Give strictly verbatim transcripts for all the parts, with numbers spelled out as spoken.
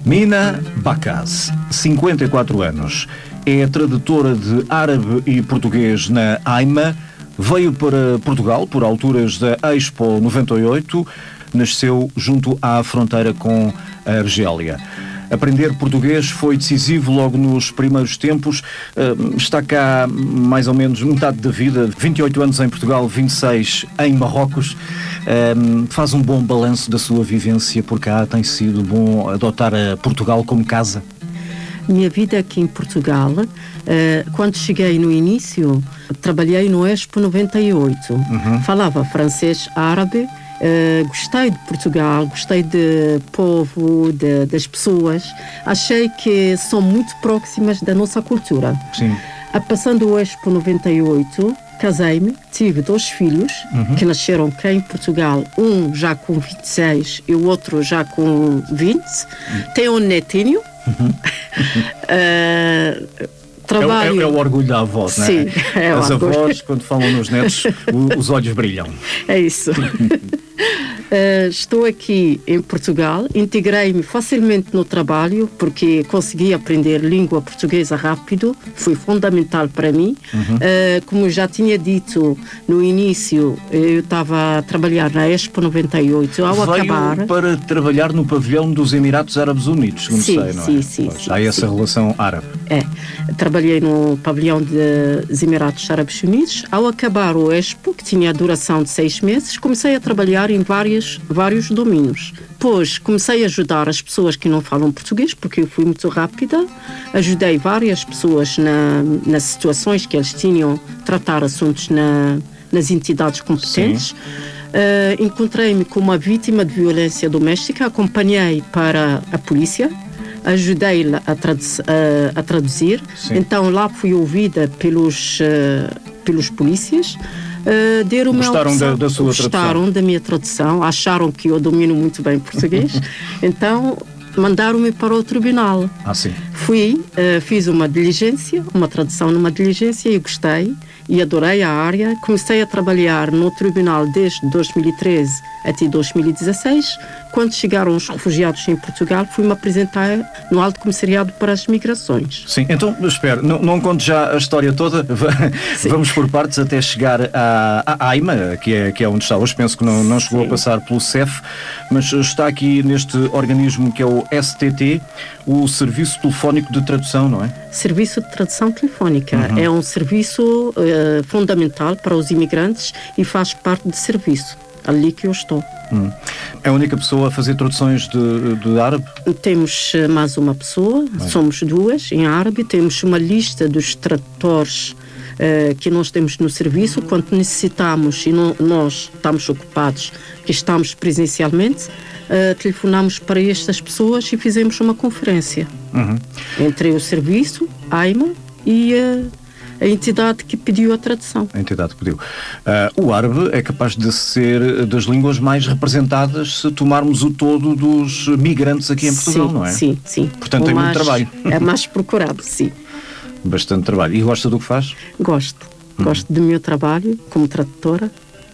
Mina Bakaz, cinquenta e quatro anos, é tradutora de árabe e português na AIMA, veio para Portugal por alturas da Expo noventa e oito, nasceu junto à fronteira com a Argélia. Aprender português foi decisivo logo nos primeiros tempos. Está cá mais ou menos metade da vida, vinte e oito anos em Portugal, vinte e seis em Marrocos. Faz um bom balanço da sua vivência por cá? Tem sido bom adotar a Portugal como casa? Minha vida aqui em Portugal, quando cheguei no início, trabalhei no Expo noventa e oito. Uhum. Falava francês, árabe. Uh, gostei de Portugal, gostei do povo, de, das pessoas. Achei que são muito próximas da nossa cultura. Sim. A passando o Expo noventa e oito, casei-me, tive dois filhos, uhum, que nasceram cá em Portugal, um já com vinte e seis e o outro já com vinte. Uhum. Tenho um netinho. Uhum. uh, Trabalho. É, é, é o orgulho da avó, não é? Sim, é As o orgulho. avós, quando falam nos netos, o, os olhos brilham. É isso. uh, estou aqui em Portugal, integrei-me facilmente no trabalho, porque consegui aprender língua portuguesa rápido, foi fundamental para mim. Uhum. Uh, como já tinha dito no início, eu estava a trabalhar na Expo noventa e oito, ao Veio acabar... para trabalhar no pavilhão dos Emirados Árabes Unidos, como sim, sei, não é? Sim, sim, Pois, sim. há essa sim. relação árabe. É. Trabalhei no pavilhão dos Emirados Árabes Unidos. Ao acabar o Expo, que tinha a duração de seis meses, comecei a trabalhar em várias, vários domínios. Depois comecei a ajudar as pessoas que não falam português, porque eu fui muito rápida. Ajudei várias pessoas na, nas situações que eles tinham, tratar assuntos na, nas entidades competentes. Uh, encontrei-me com uma vítima de violência doméstica, acompanhei para a polícia, ajudei-la a, tradu- a, a traduzir. Sim. Então lá fui ouvida pelos, uh, pelos polícias. Uh, deram Gostaram da, da sua Gostaram tradução? da minha tradução, acharam que eu domino muito bem português. Então mandaram-me para o tribunal. Ah, sim. Fui, uh, fiz uma diligência, uma tradução numa diligência e gostei e adorei a área. Comecei a trabalhar no tribunal desde dois mil e treze até dois mil e dezasseis. Quando chegaram os refugiados em Portugal, fui-me apresentar no Alto Comissariado para as Migrações. Sim, então, espera, não, não conte já a história toda, vamos por partes até chegar à, à AIMA, que é, que é onde está hoje. Penso que não, não chegou Sim. a passar pelo C E F, mas está aqui neste organismo que é o S T T, o Serviço Telefónico de Tradução, não é? Serviço de Tradução Telefónica. Uhum. É um serviço uh, fundamental para os imigrantes e faz parte do serviço. Ali que eu estou. Hum. É a única pessoa a fazer traduções de, de árabe? Temos mais uma pessoa, Bem. somos duas em árabe. Temos uma lista dos tradutores uh, que nós temos no serviço. Quando necessitamos e não, nós estamos ocupados, que estamos presencialmente, uh, telefonamos para estas pessoas e fizemos uma conferência. Uhum. Entre o serviço, AIMA e... Uh, a entidade que pediu a tradução. A entidade que pediu. Uh, o árabe é capaz de ser das línguas mais representadas se tomarmos o todo dos migrantes aqui em Portugal, sim, não é? Sim, sim. Portanto, o tem mais, muito trabalho. É mais procurado, sim. Bastante trabalho. E gosta do que faz? Gosto. Hum. Gosto do meu trabalho como tradutora,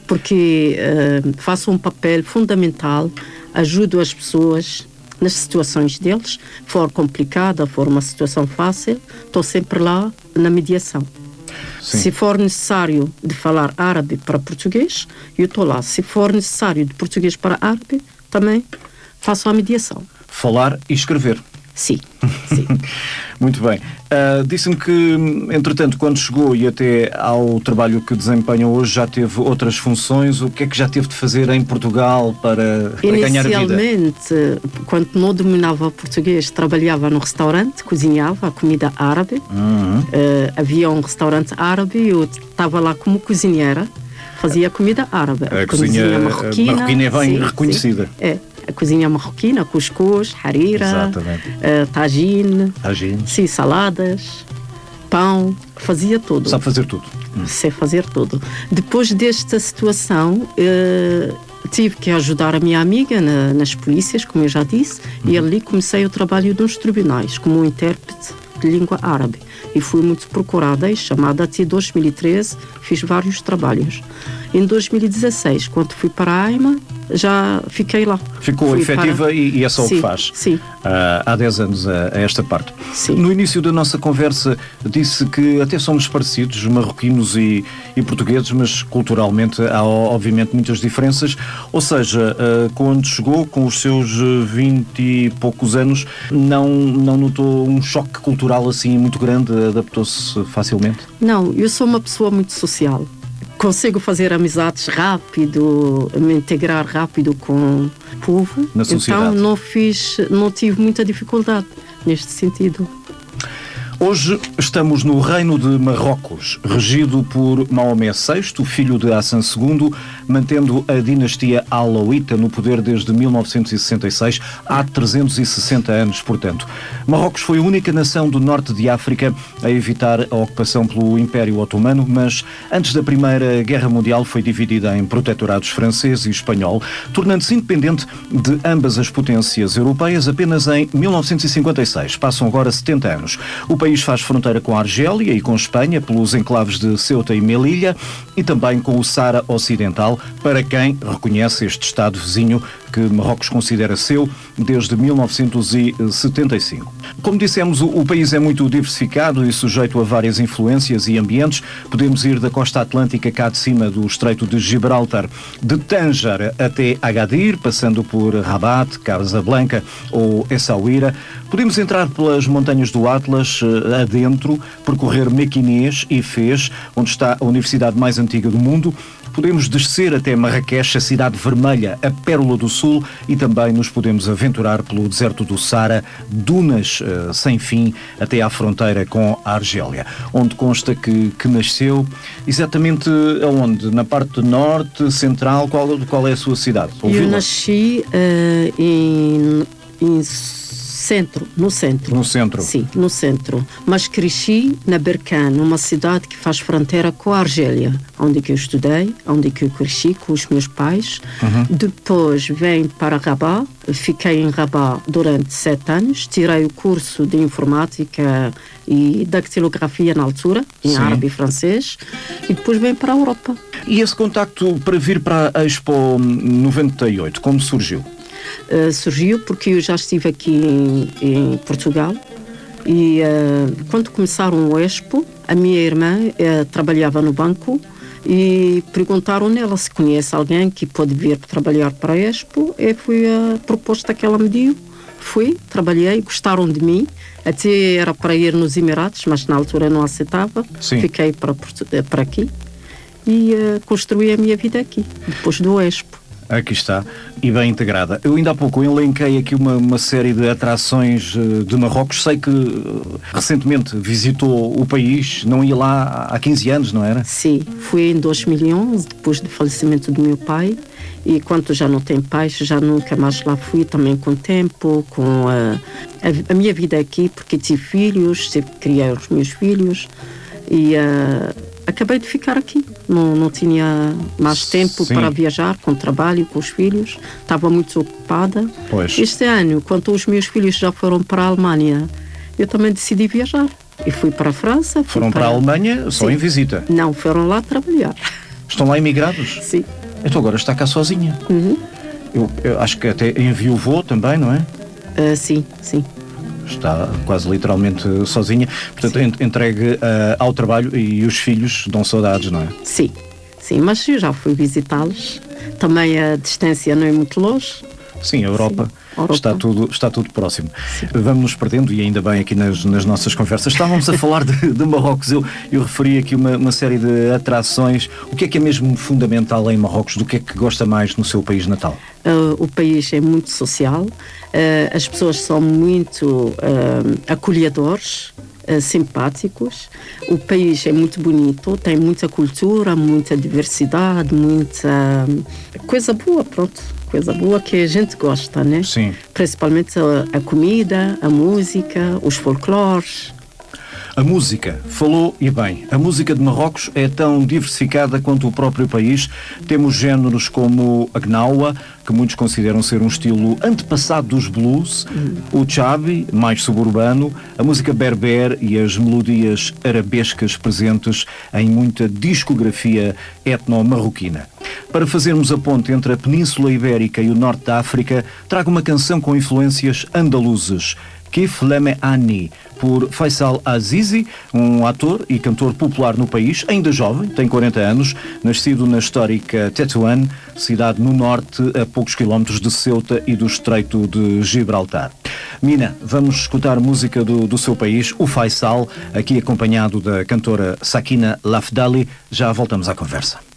porque uh, faço um papel fundamental, ajudo as pessoas nas situações deles, for complicada, for uma situação fácil, estou sempre lá na mediação. Sim. Se for necessário de falar árabe para português, eu estou lá. Se for necessário de português para árabe, também faço a mediação. Falar e escrever. Sim, sim. Muito bem. Uh, disse-me que, entretanto, quando chegou e até ao trabalho que desempenha hoje, já teve outras funções. O que é que já teve de fazer em Portugal para, para ganhar vida? Inicialmente, quando não dominava português, trabalhava no restaurante, cozinhava a comida árabe. Uhum. Uh, havia um restaurante árabe e eu estava lá como cozinheira, fazia comida árabe. A, a cozinha, cozinha marroquina, marroquina é bem sim, reconhecida. Sim, é. A cozinha marroquina, cuscuz, harira, uh, tagine, tagine, sim, saladas, pão, fazia tudo. Sabe fazer tudo? Hum. Sei fazer tudo. Depois desta situação, uh, tive que ajudar a minha amiga na, nas polícias, como eu já disse, hum. e ali comecei o trabalho nos tribunais, como um intérprete de língua árabe. E fui muito procurada e chamada até dois mil e treze, fiz vários trabalhos. Em dois mil e dezasseis, quando fui para a AIMA, já fiquei lá. Ficou Fui efetiva para... e, e é só sim, o que faz. Sim. Uh, há dez anos a, a esta parte. Sim. No início da nossa conversa disse que até somos parecidos, marroquinos e, e portugueses, mas culturalmente há obviamente muitas diferenças. Ou seja, uh, quando chegou com os seus vinte e poucos anos, não, não notou um choque cultural assim muito grande? Adaptou-se facilmente? Não, eu sou uma pessoa muito social. Consigo fazer amizades rápido, me integrar rápido com o povo. Na sociedade. Então não fiz, não tive muita dificuldade neste sentido. Hoje estamos no Reino de Marrocos, regido por Maomé sexto, filho de Hassan segundo, mantendo a dinastia alauíta no poder desde mil novecentos e sessenta e seis, há trezentos e sessenta anos, portanto. Marrocos foi a única nação do norte de África a evitar a ocupação pelo Império Otomano, mas antes da Primeira Guerra Mundial foi dividida em protetorados francês e espanhol, tornando-se independente de ambas as potências europeias apenas em mil novecentos e cinquenta e seis. Passam agora setenta anos. O país faz fronteira com a Argélia e com Espanha pelos enclaves de Ceuta e Melilla e também com o Saara Ocidental, para quem reconhece este Estado vizinho que Marrocos considera seu desde mil novecentos e setenta e cinco. Como dissemos, o país é muito diversificado e sujeito a várias influências e ambientes. Podemos ir da costa atlântica cá de cima do Estreito de Gibraltar, de Tânger até Agadir, passando por Rabat, Casablanca ou Essaouira. Podemos entrar pelas montanhas do Atlas, adentro, percorrer Mequinês e Fez, onde está a universidade mais antiga do mundo. Podemos descer até Marrakech, a cidade vermelha, a pérola do sul, e também nos podemos aventurar pelo deserto do Saara, dunas uh, sem fim, até à fronteira com a Argélia, onde consta que, que nasceu exatamente aonde? Na parte norte, central, qual, qual é a sua cidade? Eu vila? nasci uh, em, em centro, no centro. No centro? Sim, no centro. Mas cresci na Berkane, uma cidade que faz fronteira com a Argélia, onde que eu estudei, onde que eu cresci com os meus pais. Uhum. Depois vim para Rabat, fiquei em Rabat durante sete anos, tirei o curso de informática e dactilografia na altura, em Sim. árabe e francês, e depois vim para a Europa. E esse contacto para vir para a Expo noventa e oito, como surgiu? Uh, surgiu porque eu já estive aqui em, em Portugal e uh, quando começaram o Expo, a minha irmã uh, trabalhava no banco e perguntaram nela se conhece alguém que pode vir trabalhar para a Expo, e foi a proposta que ela me deu. Fui, trabalhei, gostaram de mim, até era para ir nos Emirados, mas na altura não aceitava. Sim. Fiquei para, para aqui e uh, construí a minha vida aqui, depois do Expo. Aqui está, e bem integrada. Eu ainda há pouco elenquei aqui uma, uma série de atrações de Marrocos. Sei que recentemente visitou o país, não ia lá há quinze anos, não era? Sim, fui em dois mil e onze, depois do falecimento do meu pai, e quando já não tenho pais, já nunca mais lá fui, também com o tempo, com a, a, a minha vida aqui, porque tive filhos, sempre criei os meus filhos, e uh, acabei de ficar aqui. Não, não tinha mais tempo Sim. para viajar, com o trabalho, com os filhos. Estava muito ocupada. Pois. Este ano, quando os meus filhos já foram para a Alemanha, eu também decidi viajar. E fui para a França. Foram para... para a Alemanha só Sim. em visita? Não, foram lá trabalhar. Estão lá imigrados? Sim. Então agora está cá sozinha. Uhum. Eu, eu acho que até enviou voo também, não é? Uh, sim, sim. Está quase literalmente sozinha, portanto sim. entregue uh, ao trabalho, e os filhos dão saudades, não é? Sim, sim, mas eu já fui visitá-los, também a distância não é muito longe. Sim, a Europa, sim. Europa. Está, tudo, está tudo próximo. Sim. Vamos nos perdendo, e ainda bem aqui nas, nas nossas conversas. Estávamos a falar de, de Marrocos, eu, eu referi aqui uma, uma série de atrações. O que é que é mesmo fundamental em Marrocos? Do que é que gosta mais no seu país natal? Uh, o país é muito social, uh, as pessoas são muito uh, acolhedores, uh, simpáticos. O país é muito bonito, tem muita cultura, muita diversidade, muita coisa boa, pronto. Coisa boa que a gente gosta, né? Sim. Principalmente a, a comida, a música, os folclores. A música, falou e bem, a música de Marrocos é tão diversificada quanto o próprio país. Temos géneros como a gnawa, que muitos consideram ser um estilo antepassado dos blues, o chabi, mais suburbano, a música berber e as melodias arabescas presentes em muita discografia etno-marroquina. Para fazermos a ponte entre a Península Ibérica e o Norte da África, trago uma canção com influências andaluzes, Kif Leme Ani, por Faisal Azizi, um ator e cantor popular no país, ainda jovem, tem quarenta anos, nascido na histórica Tetuan, cidade no norte, a poucos quilómetros de Ceuta e do Estreito de Gibraltar. Mina, vamos escutar música do, do seu país, o Faisal, aqui acompanhado da cantora Sakina Lafdali. Já voltamos à conversa.